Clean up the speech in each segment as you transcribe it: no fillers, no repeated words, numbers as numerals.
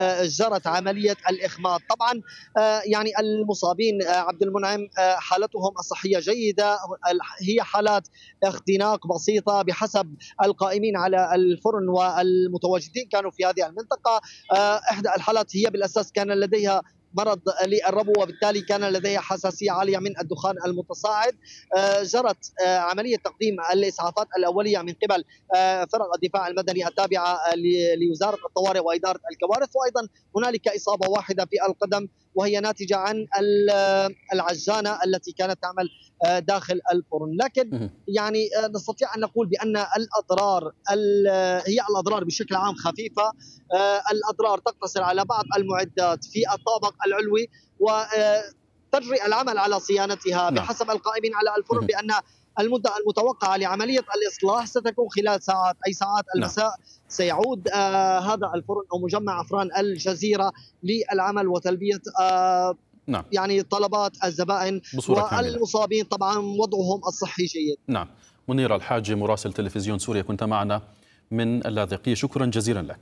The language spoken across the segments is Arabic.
جرت عملية الإخماد. طبعا يعني المصابين عبد المنعم حالتهم الصحية جيدة، هي حالات اختناق بسيطة بحسب القائمين على الفرن والمتواجدين كانوا في هذه المنطقة. إحدى الحالات هي بالأساس كان لديها مرض للربو، وبالتالي كان لديها حساسية عالية من الدخان المتصاعد. جرت عملية تقديم الإسعافات الأولية من قبل فرق الدفاع المدني التابعة لوزارة الطوارئ وإدارة الكوارث، وأيضا هنالك إصابة واحدة في القدم وهي ناتجة عن العجانة التي كانت تعمل داخل الفرن. لكن يعني نستطيع أن نقول بأن الأضرار هي الأضرار بشكل عام خفيفة. الأضرار تقتصر على بعض المعدات في الطابق العلوي وتجري العمل على صيانتها بحسب القائمين على الفرن بأن المدة المتوقعة لعملية الإصلاح ستكون خلال ساعات، أي ساعات المساء سيعود هذا الفرن أو مجمع أفران الجزيرة للعمل وتلبية يعني طلبات الزبائن والمصابين. طبعا وضعهم الصحي جيد. نعم. منير الحاج مراسل تلفزيون سوريا كنت معنا من اللاذقية، شكرا جزيلا لك.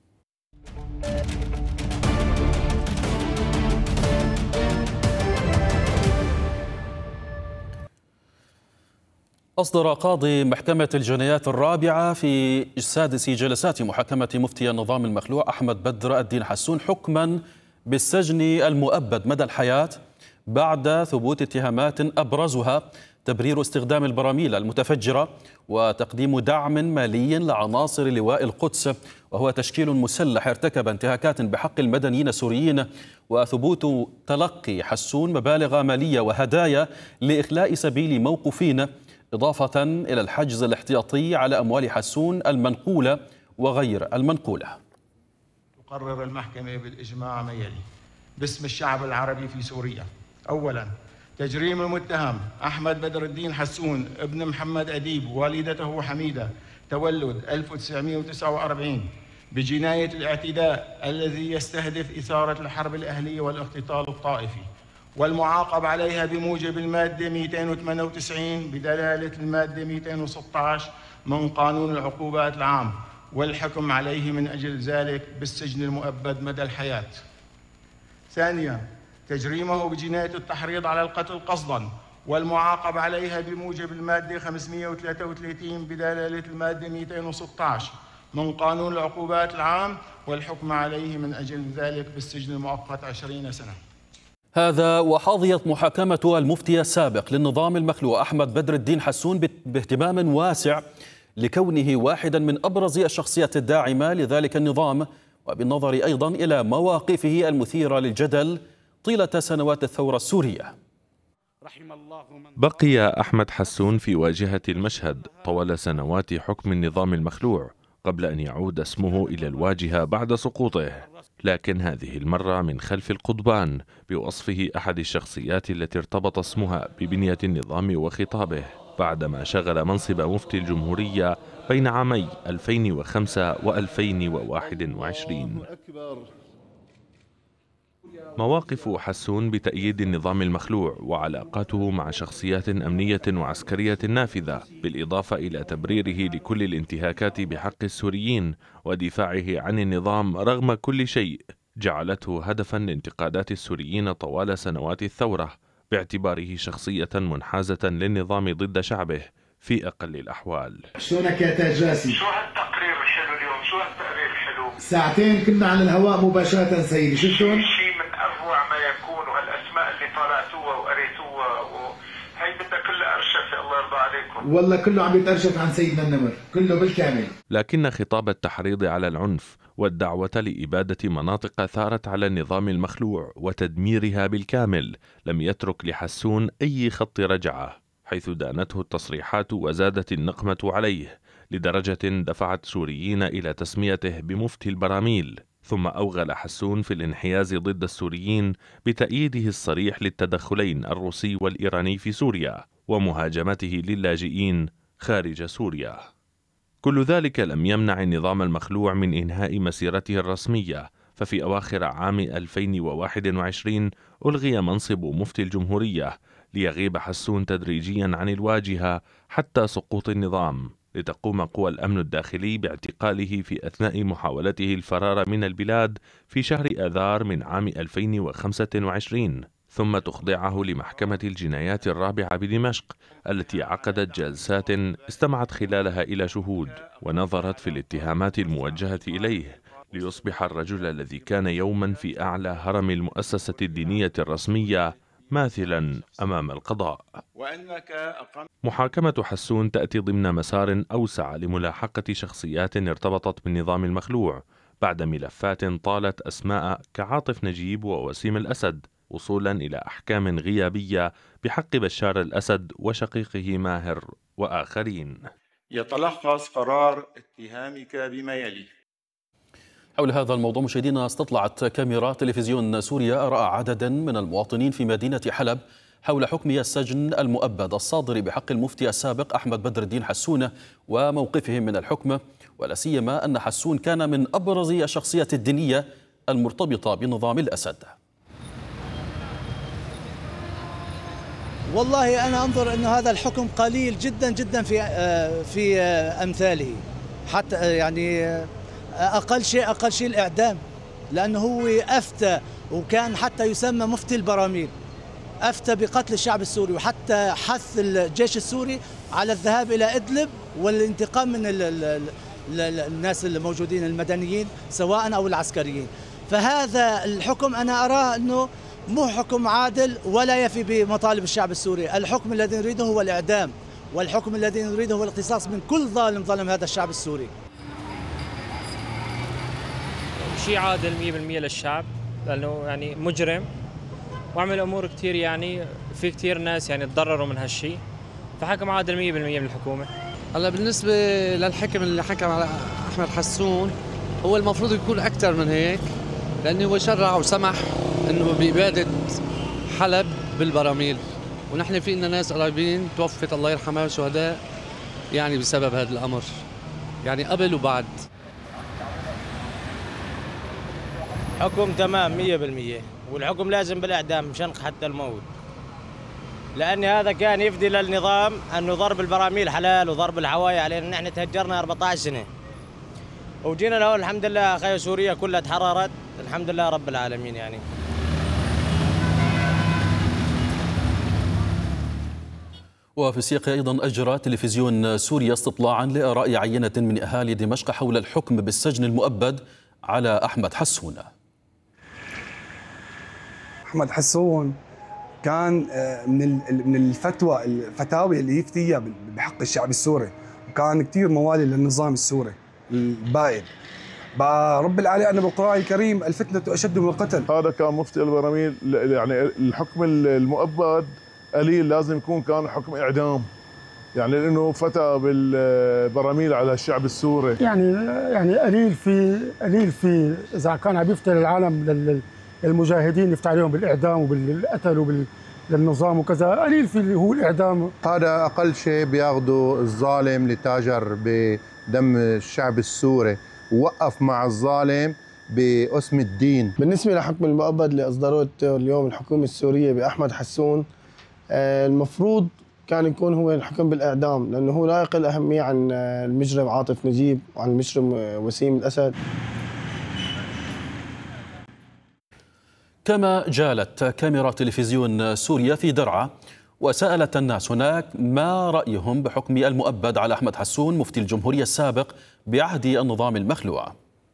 أصدر قاضي محكمة الجنايات الرابعة في سادس جلسات محاكمة مفتي النظام المخلوع أحمد بدر الدين حسون حكما بالسجن المؤبد مدى الحياة بعد ثبوت اتهامات أبرزها تبرير استخدام البراميل المتفجرة وتقديم دعم مالي لعناصر لواء القدس، وهو تشكيل مسلح ارتكب انتهاكات بحق المدنيين السوريين، وثبوت تلقي حسون مبالغ مالية وهدايا لإخلاء سبيل موقوفين، إضافة إلى الحجز الاحتياطي على أموال حسون المنقولة وغير المنقولة. تقرر المحكمة بالإجماع ما يلي باسم الشعب العربي في سوريا: أولاً، تجريم المتهم أحمد بدر الدين حسون ابن محمد أديب والدته حميدة تولد 1949 بجناية الاعتداء الذي يستهدف إثارة الحرب الأهلية والاختطال الطائفي، والمعاقب عليها بموجب المادة 298 بدلالة المادة 216 من قانون العقوبات العام، والحكم عليه من أجل ذلك بالسجن المؤبد مدى الحياة. ثانياً، تجريمه بجناية التحريض على القتل قصداً، والمعاقب عليها بموجب المادة 533 بدلالة المادة 216 من قانون العقوبات العام، والحكم عليه من أجل ذلك بالسجن المؤقت 20 سنة. هذا وحظيت محاكمة المفتي السابق للنظام المخلوع أحمد بدر الدين حسون باهتمام واسع لكونه واحدا من أبرز الشخصيات الداعمة لذلك النظام، وبالنظر أيضا إلى مواقفه المثيرة للجدل طيلة سنوات الثورة السورية. بقي أحمد حسون في واجهة المشهد طوال سنوات حكم النظام المخلوع قبل أن يعود اسمه إلى الواجهة بعد سقوطه، لكن هذه المرة من خلف القضبان بوصفه أحد الشخصيات التي ارتبط اسمها ببنية النظام وخطابه، بعدما شغل منصب مفتي الجمهورية بين عامي 2005 و2021. مواقف حسون بتأييد النظام المخلوع وعلاقاته مع شخصيات أمنية وعسكرية نافذة، بالإضافة إلى تبريره لكل الانتهاكات بحق السوريين ودفاعه عن النظام رغم كل شيء، جعلته هدفا لانتقادات السوريين طوال سنوات الثورة، باعتباره شخصية منحازة للنظام ضد شعبه في أقل الأحوال. شلونك يا تاج راسي؟ شو هالتقرير الحلو اليوم؟ شو هالتقرير الحلو؟ ساعتين كنا على الهواء مباشرة سيدي، شفتون؟ شيء من أروع ما يكون، وهالأسماء اللي طلعتوها وقريتوها هي بدها كلها أرشفة، الله يرضى عليكم. والله كله عم يتأرشف عن سيدنا النمر، كله بالكامل. لكن خطاب التحريض على العنف والدعوة لإبادة مناطق ثارت على النظام المخلوع وتدميرها بالكامل لم يترك لحسون أي خط رجعة، حيث دانته التصريحات وزادت النقمة عليه لدرجة دفعت سوريين إلى تسميته بمفتي البراميل. ثم أوغل حسون في الانحياز ضد السوريين بتأييده الصريح للتدخلين الروسي والإيراني في سوريا ومهاجمته للاجئين خارج سوريا. كل ذلك لم يمنع النظام المخلوع من إنهاء مسيرته الرسمية، ففي أواخر عام 2021 ألغي منصب مفتي الجمهورية ليغيب حسون تدريجيا عن الواجهة حتى سقوط النظام، لتقوم قوى الأمن الداخلي باعتقاله في أثناء محاولته الفرار من البلاد في شهر آذار من عام 2025، ثم تخضعه لمحكمة الجنايات الرابعة بدمشق التي عقدت جلسات استمعت خلالها إلى شهود ونظرت في الاتهامات الموجهة إليه، ليصبح الرجل الذي كان يوما في أعلى هرم المؤسسة الدينية الرسمية ماثلا أمام القضاء. محاكمة حسون تأتي ضمن مسار أوسع لملاحقة شخصيات ارتبطت بالنظام المخلوع بعد ملفات طالت أسماء كعاطف نجيب ووسيم الأسد، وصولا إلى أحكام غيابية بحق بشار الأسد وشقيقه ماهر وآخرين. يتلخص قرار اتهامك بما يلي. حول هذا الموضوع مشاهدينا، استطلعت كاميرات تلفزيون سوريا آراء عدد من المواطنين في مدينة حلب حول حكم السجن المؤبد الصادر بحق المفتي السابق أحمد بدر الدين حسون وموقفهم من الحكم، ولا سيما أن حسون كان من أبرز الشخصيات الدينية المرتبطة بنظام الأسد. والله أنا أنظر أن هذا الحكم قليل جدا جدا في أمثاله، حتى يعني أقل شيء الإعدام، لأنه هو أفتى وكان حتى يسمى مفتي البراميل، أفتى بقتل الشعب السوري، وحتى حث الجيش السوري على الذهاب إلى إدلب والانتقام من الناس الموجودين المدنيين سواء أو العسكريين. فهذا الحكم أنا أراه أنه مو حكم عادل ولا يفي بمطالب الشعب السوري. الحكم الذي نريده هو الإعدام، والحكم الذي نريده هو الاقتصاص من كل ظالم ظلم هذا الشعب السوري. شيء عادل 100% للشعب، لأنه يعني مجرم وعمل أمور كثير، يعني في كثير ناس يعني تضرروا من هالشيء، فحكم عادل 100% من الحكومة. هلا بالنسبة للحكم اللي حكم على أحمد حسون، هو المفروض يكون أكثر من هيك، لأنه هو شرع وسمح إنه بإبادة حلب بالبراميل، ونحن في لنا ناس قريبين توفت الله يرحمها شهداء يعني بسبب هذا الأمر، يعني قبل وبعد. حكم تمام 100%، والحكم لازم بالإعدام شنق حتى الموت، لأن هذا كان يفدي للنظام أنه ضرب البراميل حلال وضرب الحوايا علينا. نحن تهجرنا 14 سنة وجينا له الحمد لله، أخي سوريا كلها تحررت الحمد لله رب العالمين. يعني وفي السياق أيضا أجرى تلفزيون سوريا استطلاعا لآراء عينة من أهالي دمشق حول الحكم بالسجن المؤبد على أحمد حسون. أحمد حسون كان من الفتاوي اللي يفتيها بحق الشعب السوري، وكان كثير موالي للنظام السوري البائد. رب العالي أن بالقرآن الكريم الفتنة أشد من القتل. هذا كان مفتي البراميل، يعني الحكم المؤبد قليل، لازم يكون كان حكم إعدام، يعني لأنه فتى بالبراميل على الشعب السوري. يعني قليل في إذا كان عم يفتي للعالم المجاهدين يفتح عليهم بالإعدام وبالقتل للنظام وكذا، قليل في اللي هو الإعدام. هذا أقل شيء بياخده الظالم اللي تاجر بدم الشعب السوري ووقف مع الظالم باسم الدين. بالنسبة لحكم المؤبد اللي أصدروه اليوم الحكومة السورية بأحمد حسون، المفروض كان يكون هو الحكم بالإعدام، لأنه هو لا يقل أهمية عن المجرم عاطف نجيب وعن المجرم وسيم الأسد. كما جالت كاميرا تلفزيون سوريا في درعا وسألت الناس هناك ما رأيهم بحكم المؤبد على أحمد حسون مفتي الجمهورية السابق بعهد النظام المخلوع.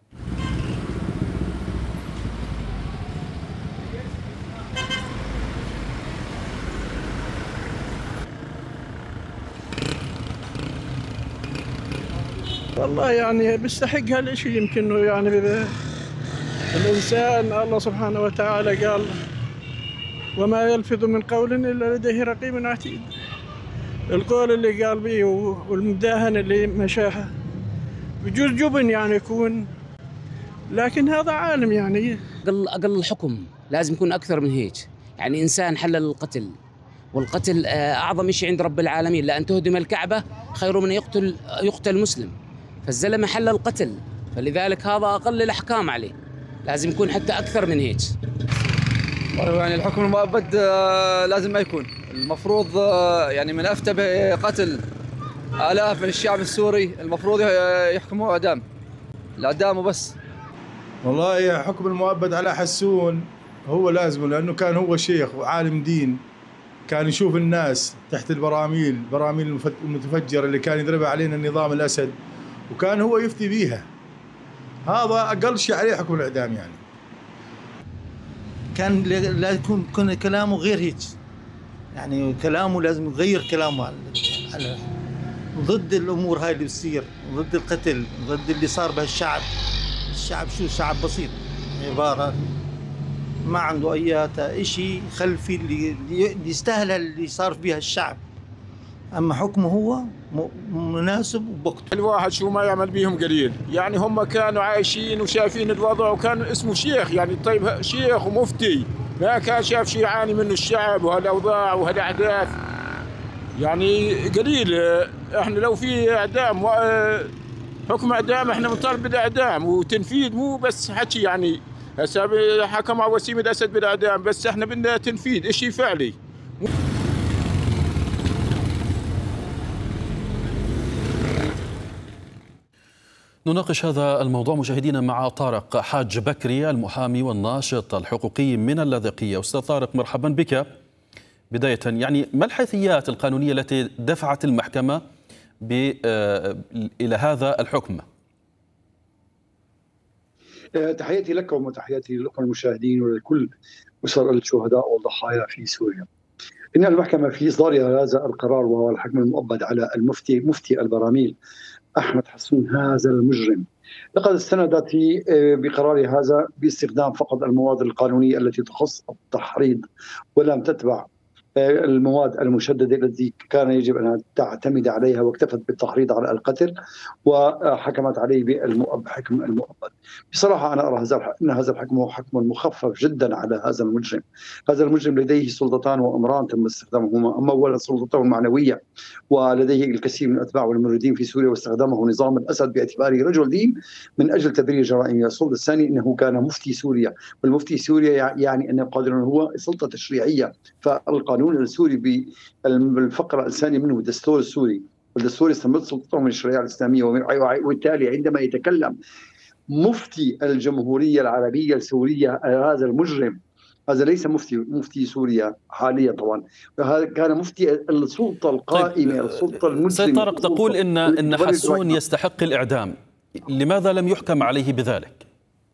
والله يعني بيستحق هالشيء، يمكن يعني الإنسان الله سبحانه وتعالى قال وما يلفظ من قول إلا لديه رقيب عتيد. القول اللي قال به والمداهنة اللي مشاها بجوز جبن يعني يكون، لكن هذا عالم يعني أقل الحكم لازم يكون أكثر من هيك. يعني إنسان حلل القتل، والقتل أعظم شيء عند رب العالمين، لأن تهدم الكعبة خير من يقتل مسلم، فالزلمة حلل القتل، فلذلك هذا أقل الأحكام عليه، لازم يكون حتى أكثر من هيك. يعني الحكم المؤبد لازم ما يكون، المفروض يعني من أفتى بقتل آلاف من الشعب السوري المفروض يحكموا إعدام، الإعدام وبس. والله حكم المؤبد على حسون هو لازم، لأنه كان هو شيخ وعالم دين، كان يشوف الناس تحت البراميل المتفجرة اللي كان يضربها علينا النظام الأسد، وكان هو يفتي بيها. هذا أقل شيء عليه حكم الإعدام. يعني كان لازم يكون كلامه غير هيك، يعني كلامه لازم يغير كلامه على ضد الأمور هاي اللي بتصير، ضد القتل، ضد اللي صار بهالشعب. الشعب شو شعب بسيط، عبارة ما عنده أي شيء خلفي اللي يستاهل اللي صار فيها الشعب. أما حكمه هو مناسب وبوقته. الواحد شو ما يعمل بيهم قليل، يعني هم كانوا عايشين وشايفين الوضع، وكان اسمه شيخ، يعني طيب شيخ ومفتي، ما كان شاف شيء يعاني منه الشعب وهالأوضاع وهالأحداث. يعني قليل. احنا لو في إعدام حكم إعدام احنا بنطالب بالإعدام وتنفيذ، مو بس حكي. يعني هسه حكم على وسيم الأسد بالإعدام، بس احنا بدنا تنفيذ، شيء فعلي. نناقش هذا الموضوع مشاهدينا مع طارق حاج بكري المحامي والناشط الحقوقي من اللاذقية. أستاذ طارق مرحبا بك. بداية يعني ما الحيثيات القانونية التي دفعت المحكمة إلى هذا الحكم؟ تحياتي لكم وتحياتي لكم المشاهدين ولكل أسر الشهداء والضحايا في سوريا. إن المحكمة في إصدار هذا القرار وهو الحكم المؤبد على مفتي البراميل أحمد حسون هذا المجرم، لقد استندت بقرار هذا باستخدام فقط المواد القانونية التي تخص التحريض، ولم تتبع المواد المشددة التي كان يجب أن تعتمد عليها، واكتفت بالتحريض على القتل وحكمت عليه بالحكم المؤبد. بصراحة أنا أرى أن هذا الحكم هو حكم مخفف جدا على هذا المجرم. هذا المجرم لديه سلطتان وأمران تم استخدامهما، أما أولا سلطته المعنوية، ولديه الكثير من الأتباع والمريدين في سوريا، واستخدمه نظام الأسد باعتباره رجل دين من أجل تبرير جرائمه. السلطة الثانية أنه كان مفتي سوريا، والمفتي سوريا يعني أنه قادر هو سلطة تشريعية، فالقانون السوري بالفقرة الثانية منه الدستور السوري، والدستور يستمد سلطته من الشريعة الإسلامية. وبالتالي عندما يتكلم مفتي الجمهورية العربية السورية هذا المجرم، هذا ليس مفتي سوريا حاليا طبعا، هذا كان مفتي السلطة القائمة. طيب السلطة المسلمة. سيد طارق، تقول إن حسون يستحق الإعدام، لماذا لم يحكم عليه بذلك؟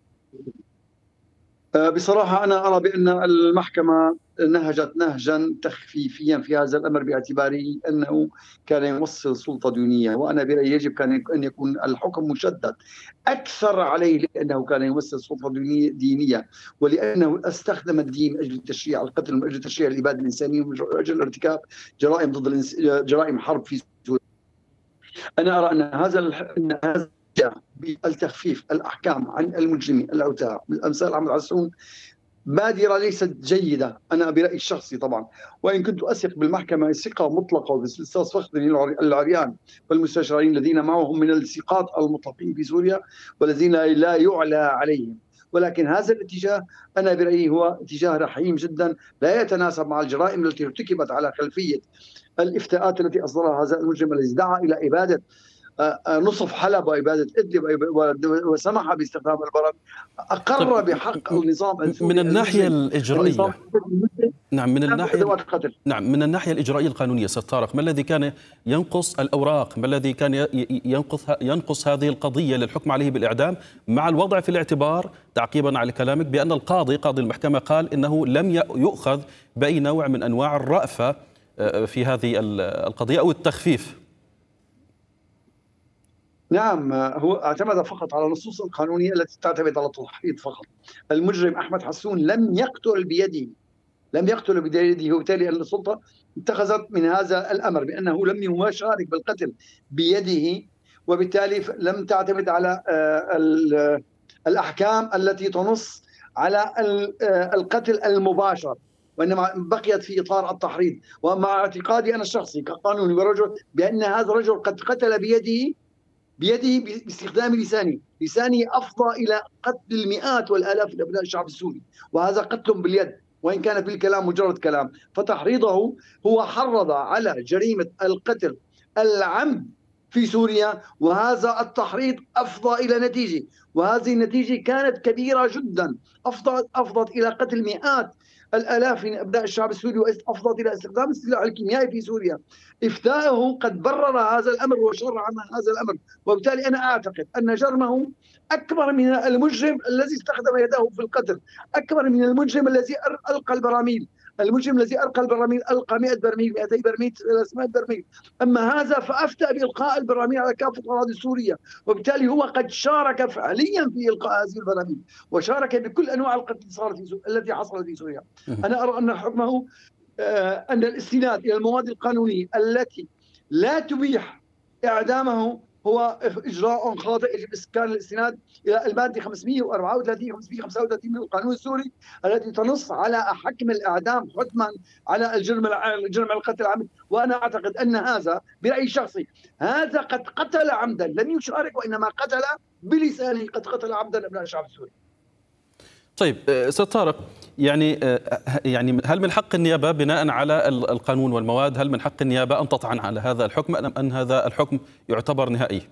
بصراحة أنا أرى بأن المحكمة نهجت نهجا تخفيفيا في هذا الأمر، باعتباره أنه كان يمثل سلطة دينية، وأنا برأيي يجب كان أن يكون الحكم مشدد أكثر عليه، لأنه كان يمثل سلطة دينية، ولأنه استخدم الدين من أجل تشريع القتل، من أجل تشريع الإبادة الإنسانية، من أجل ارتكاب جرائم ضد جرائم حرب في سوريا. أنا أرى أن هذا بالتخفيف الأحكام عن المجرمين العتاة من أمثال أحمد حسون بادرة ليست جيدة، أنا برأيي الشخصي طبعا، وإن كنت أثق بالمحكمة ثقة مطلقة بالأستاذ فخري العريان والمستشارين الذين معهم من الثقات المطلقين في سوريا والذين لا يعلى عليهم، ولكن هذا الاتجاه أنا برأيي هو اتجاه رحيم جدا، لا يتناسب مع الجرائم التي ارتكبت على خلفية الافتاءات التي أصدرها هذا المجرم الذي دعا إلى إبادة نصف حلب وإبادة إدلب وسمح باستخدام البرد، أقر بحق النظام من الناحية الإجرائية. نعم من الناحية الإجرائية القانونية سيد طارق، ما الذي كان ينقص الأوراق؟ ما الذي كان ينقص هذه القضية للحكم عليه بالإعدام، مع الوضع في الاعتبار تعقيبا على كلامك بأن قاضي المحكمة قال إنه لم يؤخذ بأي نوع من أنواع الرأفة في هذه القضية أو التخفيف؟ نعم، هو اعتمد فقط على النصوص القانونية التي تعتمد على التحريض فقط. المجرم أحمد حسون لم يقتل بيده، وبالتالي السلطة اتخذت من هذا الأمر بأنه لم يشارك بالقتل بيده، وبالتالي لم تعتمد على الأحكام التي تنص على القتل المباشر، وإنما بقيت في إطار التحريض. ومع اعتقادي أنا الشخصي كقانوني ورجل بأن هذا الرجل قد قتل بيده باستخدام لسانه أفضى إلى قتل المئات والآلاف من أبناء الشعب السوري، وهذا قتل باليد وإن كان في الكلام مجرد كلام. فتحريضه هو حرض على جريمة القتل العمد في سوريا، وهذا التحريض أفضى إلى نتيجة، وهذه النتيجة كانت كبيرة جدا، أفضت إلى قتل مئات الآلاف من أبناء الشعب السوري، وأفضت إلى استخدام السلاح الكيميائي في سوريا. إفتاءه قد برر هذا الأمر وشرع عن هذا الأمر، وبالتالي أنا أعتقد أن جرمه أكبر من المجرم الذي استخدم يده في القتل، أكبر من المجرم الذي ألقى البراميل. المجرم الذي ألقى البراميل ألقى 100 برميل، 200 برميل، 300 برميل، أما هذا فأفتى بإلقاء البراميل على كافة أراضي سوريا، وبالتالي هو قد شارك فعليا في إلقاء هذه البراميل، وشارك بكل أنواع القتل التي حصلت في سوريا. أنا أرى أن حكمه أن الاستناد إلى المواد القانونية التي لا تبيح إعدامه هو إجراء خاطئ. يجب كان الاستناد إلى المادة 534 535 من القانون السوري التي تنص على حكم الإعدام حتما على الجرم القتل العمد. وأنا أعتقد أن هذا برأيي الشخصي هذا قد قتل عمدا، لم يشارك وإنما قتل بلسانه، قد قتل عمدا أبناء الشعب السوري. طيب أستاذ طارق، يعني هل من حق النيابة بناء على القانون والمواد، هل من حق النيابة أن تطعن على هذا الحكم أم أن هذا الحكم يعتبر نهائي؟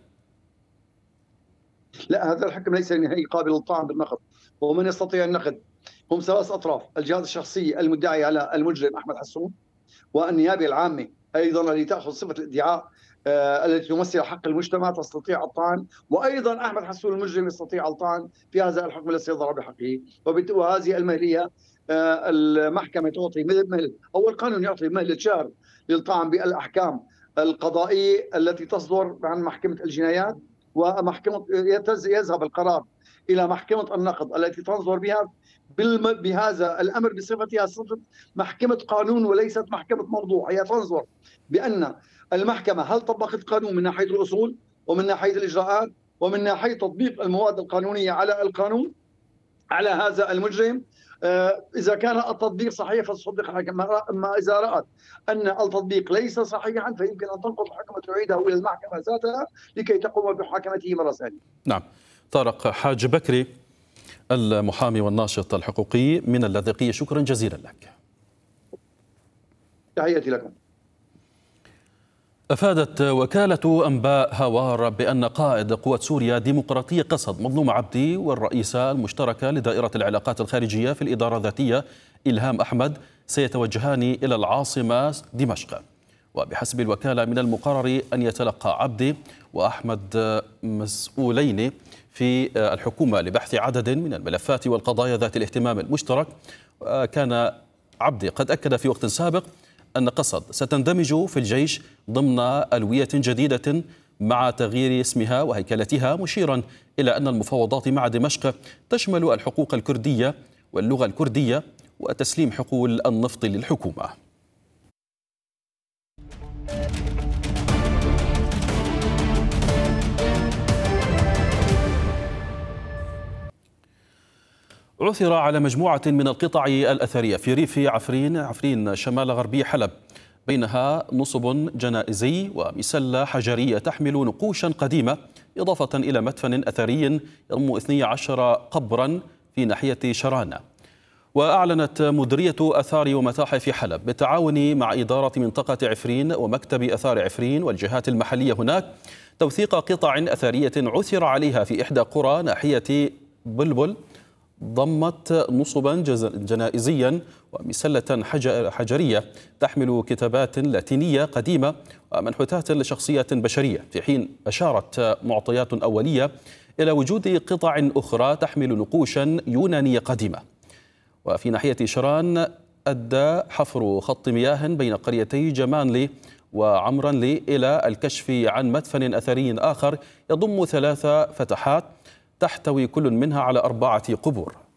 لا، هذا الحكم ليس نهائي، قابل للطعن بالنقد، ومن يستطيع النقد هم ثلاث أطراف: الجهات الشخصية المدعية على المجرم أحمد حسون، والنيابة العامة أيضا التي تأخذ صفة الادعاء التي تمثل حق المجتمع تستطيع الطعن، وايضا احمد حسون المجرم يستطيع الطعن في هذا الحكم الذي صدر بحقه. وهذه المهليه المحكمه تعطي مهل او القانون يعطي مهله شهر للطعن بالاحكام القضائيه التي تصدر عن محكمه الجنايات، ومحكمه يذهب القرار الى محكمه النقض التي تنظر بها بهذا الامر بصفتها صفه محكمه قانون وليست محكمه موضوع. هي تنظر بان المحكمة هل طبقت قانون من ناحية الأصول ومن ناحية الإجراءات ومن ناحية تطبيق المواد القانونية على القانون على هذا المجرم. إذا كان التطبيق صحيح فتصدق الحكمة، أما إذا رأت أن التطبيق ليس صحيحا فيمكن أن تنقض الحكمة وتعيده إلى المحكمة ذاتها لكي تقوم بمحاكمته مرة ثانية. نعم. طارق حاج بكري المحامي والناشط الحقوقي من اللاذقية، شكرا جزيلا لك. تحياتي لكم. أفادت وكالة أنباء هوار بأن قائد قوات سوريا الديمقراطية قسد مظلوم عبدي والرئيسة المشتركة لدائرة العلاقات الخارجية في الإدارة الذاتية إلهام أحمد سيتوجهان إلى العاصمة دمشق. وبحسب الوكالة من المقرر أن يتلقى عبدي وأحمد مسؤولين في الحكومة لبحث عدد من الملفات والقضايا ذات الاهتمام المشترك. كان عبدي قد أكد في وقت سابق أن قسد ستندمج في الجيش ضمن ألوية جديدة مع تغيير اسمها وهيكلتها، مشيرا إلى أن المفاوضات مع دمشق تشمل الحقوق الكردية واللغة الكردية وتسليم حقول النفط للحكومة. عثر على مجموعة من القطع الأثرية في ريف عفرين شمال غربي حلب، بينها نصب جنائزي ومسلة حجرية تحمل نقوشا قديمة، إضافة إلى مدفن أثري يضم 12 قبرا في ناحية شرانة. وأعلنت مديرية آثار ومتاحف حلب بالتعاون مع إدارة منطقة عفرين ومكتب آثار عفرين والجهات المحلية هناك توثيق قطع أثرية عثر عليها في إحدى قرى ناحية بلبل، ضمت نصبا جنائزيا ومسلة حجرية تحمل كتابات لاتينية قديمة ومنحوتات لشخصيات بشرية، في حين أشارت معطيات أولية إلى وجود قطع أخرى تحمل نقوشا يونانية قديمة. وفي ناحية شران أدى حفر خط مياه بين قريتي جمانلي وعمرانلي إلى الكشف عن مدفن أثري آخر يضم 3 فتحات تحتوي كل منها على 4 قبور.